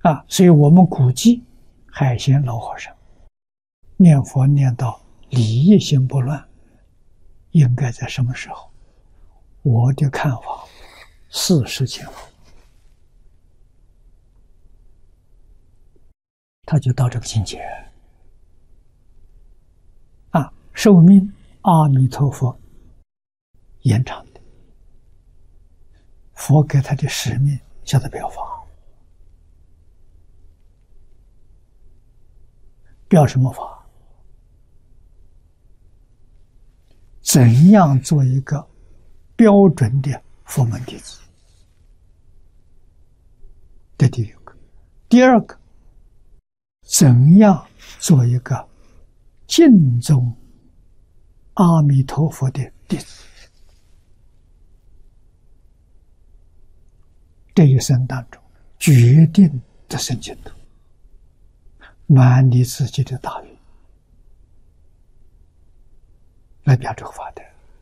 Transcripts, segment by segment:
所以我们估计海贤老和尚念佛念到理业心不乱，应该在什么时候？我的看法，40前后，他就到这个境界。寿命阿弥陀佛延长的，佛给他的使命叫他表法。表什么法？怎样做一个标准的佛门弟子？这第一个。第二个，怎样做一个敬重阿弥陀佛的弟子？这一生当中，决定得生净土，满你自己的大愿来表这个法的。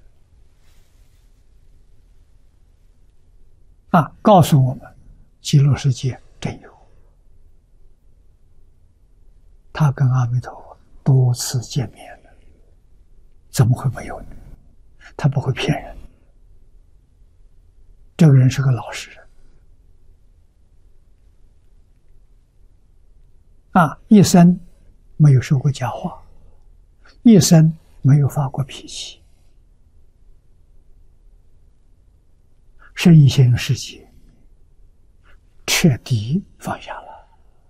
告诉我们，极乐世界真有，他跟阿弥陀佛多次见面了，怎么会没有呢？他不会骗人，这个人是个老实人。一生没有说过假话，一生没有发过脾气，身心世界彻底放下了，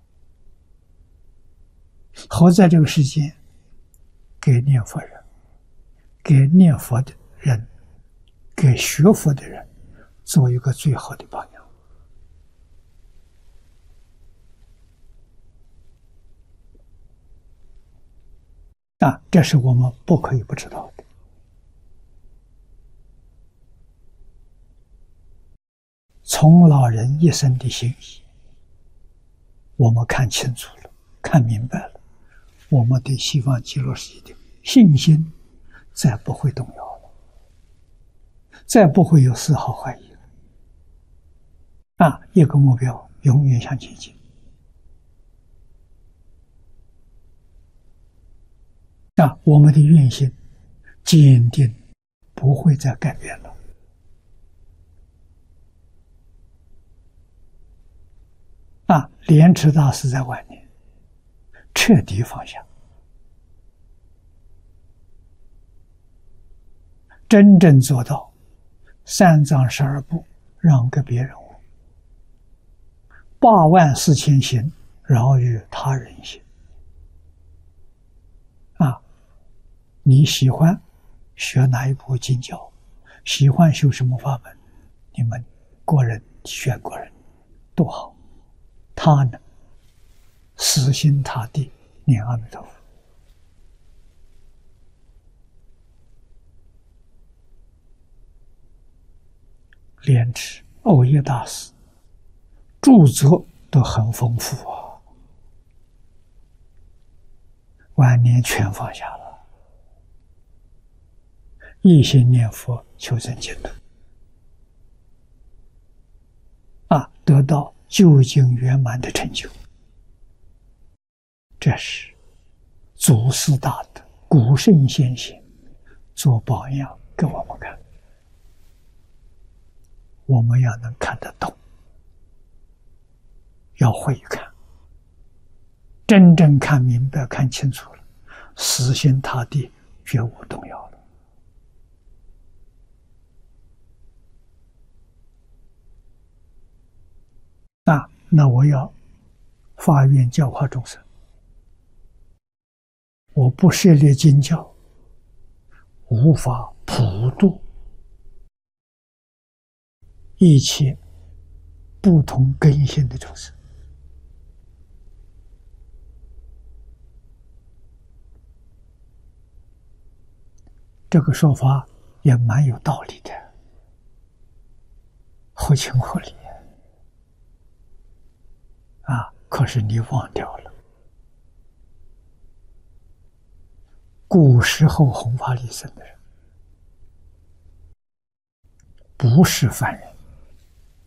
活在这个世界，给念佛人，给念佛的人，给学佛的人做一个最好的榜样。这是我们不可以不知道的。从老人一生的心意，我们看清楚了，看明白了，我们对西方极乐世界的信心再不会动摇了，再不会有丝毫怀疑了。一个目标永远向前进。我们的愿心坚定，不会再改变了。莲池大师在晚年彻底放下，真正做到3藏12部让给别人，84000行饶于他人行。你喜欢学哪一部经教，喜欢修什么法门，你们个人选个人都好。他呢，死心塌地念阿弥陀佛。莲池、藕益大师著作都很丰富晚年全放下了，一心念佛求生净土，得到究竟圆满的成就。这是祖师大德、古圣先贤做榜样给我们看，我们要能看得懂，要会看，真正看明白、看清楚了，死心塌地，绝无动摇了。那我要发愿教化众生，我不涉猎经教，无法普度一切不同根性的众生。这个说法也蛮有道理的，合情合理。可是你忘掉了，古时候弘法利生的人不是凡人，